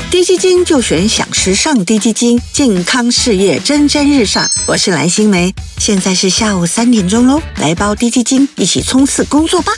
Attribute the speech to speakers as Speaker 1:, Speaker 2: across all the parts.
Speaker 1: 低基金就选享时尚低基金，健康事业蒸蒸日上。我是蓝心湄，现在是下午3点钟喽，来包低基金，一起冲刺工作吧。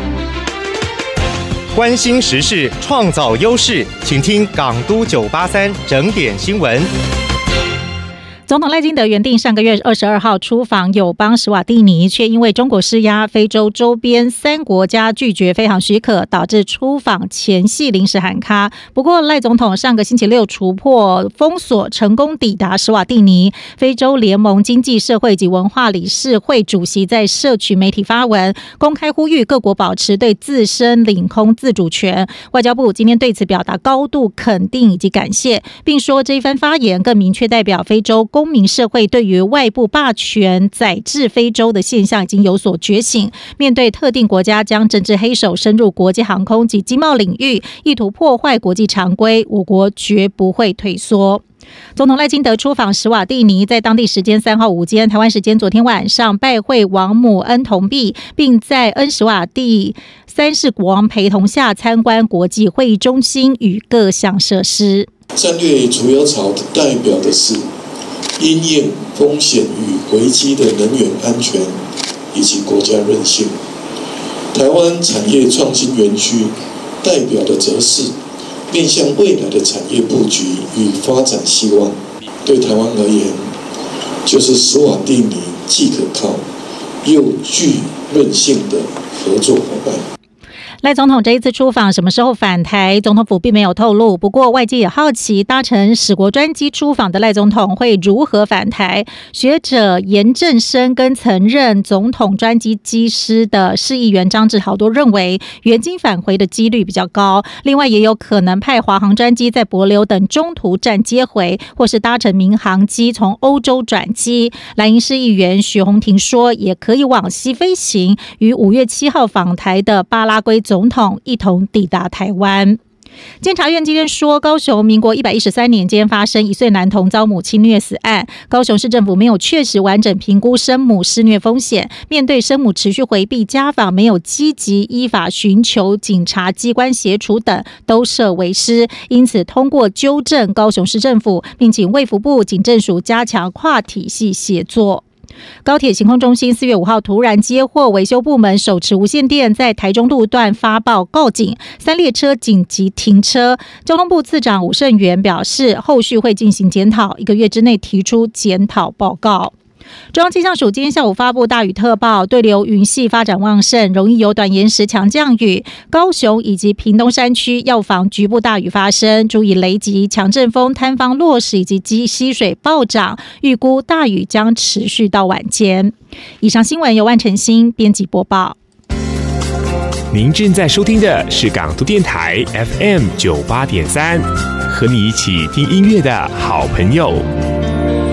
Speaker 2: 关心时事，创造优势，请听港都983整点新闻。
Speaker 3: 总统赖清德原定上个月22号出访友邦史瓦蒂尼，却因为中国施压，非洲周边3国家拒绝飞航许可，导致出访前夕临时喊卡。不过赖总统上个星期六突破封锁，成功抵达史瓦蒂尼。非洲联盟经济社会及文化理事会主席在社群媒体发文，公开呼吁各国保持对自身领空自主权。外交部今天对此表达高度肯定以及感谢，并说这一番发言更明确代表非洲公民社会对于外部霸权宰制非洲的现象已经有所觉醒，面对特定国家将政治黑手深入国际航空及经贸领域，意图破坏国际常规，我国绝不会退缩。总统赖清德出访史瓦蒂尼，在当地时间3号午间，台湾时间昨天晚上拜会王母恩同币，并在恩史瓦蒂3世国王陪同下参观国际会议中心与各项设施。
Speaker 4: 战略主要草代表的是因应风险与危机的能源安全以及国家韧性。台湾产业创新园区代表的则是面向未来的产业布局与发展希望。对台湾而言，就是史瓦蒂尼既可靠又具韧性的合作伙伴。
Speaker 3: 赖总统这一次出访什么时候返台，总统府并没有透露。不过外界也好奇，搭乘史国专机出访的赖总统会如何返台。学者严正生跟曾任总统专机机师的市议员张志豪都认为，原机返回的几率比较高。另外也有可能派华航专机在帛琉等中途站接回，或是搭乘民航机从欧洲转机。蓝营市议员许宏庭说，也可以往西飞行，于5月7号访台的巴拉圭总统一同抵达台湾。监察院今天说，高雄民国113年间发生1岁男童遭母亲虐死案，高雄市政府没有确实完整评估生母施虐风险，面对生母持续回避家访，没有积极依法寻求警察机关协助等，都涉为失，因此通过纠正高雄市政府，并请卫福部警政署加强跨体系协作。高铁行空中心4月5号突然接获维修部门手持无线电在台中路段发报告警，3列车紧急停车。交通部次长伍胜元表示，后续会进行检讨，1个月之内提出检讨报告。中央气象署今天下午发布大雨特报，对流云系发展旺盛，容易有短延时强降雨。高雄以及屏东山区要防局部大雨发生，注意雷击、强阵风、坍方落石以及溪水暴涨，预估大雨将持续到晚间。以上新闻由万晨星编辑播报。
Speaker 5: 您正在收听的是港都电台 FM 98.3，和你一起听音乐的好朋友。